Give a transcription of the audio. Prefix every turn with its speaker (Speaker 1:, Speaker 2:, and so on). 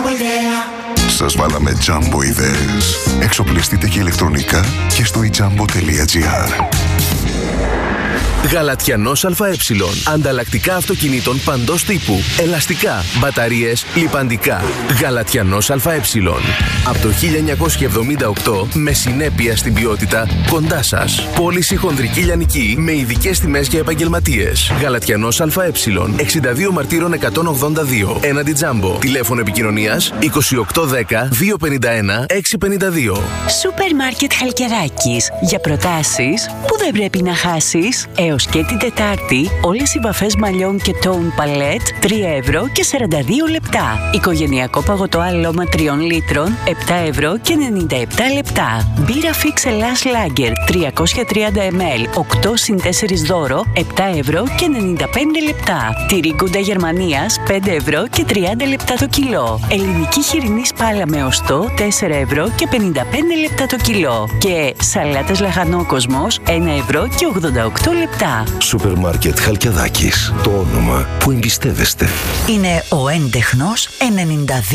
Speaker 1: Σας βάλαμε Jumbo ιδέες. Εξοπλιστείτε και ηλεκτρονικά και στο ijumbo.gr.
Speaker 2: Γαλατιανός ΑΕ. Ανταλλακτικά αυτοκινήτων παντός τύπου. Ελαστικά, μπαταρίες, λιπαντικά. Γαλατιανός ΑΕ. Από το 1978 με συνέπεια στην ποιότητα κοντά σας. Πώληση χονδρική λιανική με ειδικές τιμές για επαγγελματίες. Γαλατιανός ΑΕ. 62 Μαρτύρων 182. Έναντι Τζάμπο. Τηλέφωνο επικοινωνίας 2810 251 652.
Speaker 3: Σούπερ Μάρκετ Χαλκιδάκης. Για προτάσεις που δεν πρέπει να χάσεις. Έως και την Τετάρτη, όλες οι βαφές μαλλιών και τόουν παλέτ 3 ευρώ και 42 λεπτά. Οικογενειακό παγωτό αλώμα 3 λίτρων 7 ευρώ και 97 λεπτά. Μπύρα Fix Ελλάς Lager 330 ml 8 συν 4 δώρο 7 ευρώ και 95 λεπτά. Τυρί Γκούντα Γερμανίας 5 ευρώ και 30 λεπτά το κιλό. Ελληνική χοιρινή σπάλα με οστό 4 ευρώ και 55 λεπτά το κιλό. Και σαλάτας Λαχανόκοσμος 1 ευρώ και 88 λεπτά.
Speaker 4: Σούπερ Μάρκετ Χαλκιδάκης. Το όνομα που εμπιστεύεστε.
Speaker 5: Είναι ο έντεχνος 92.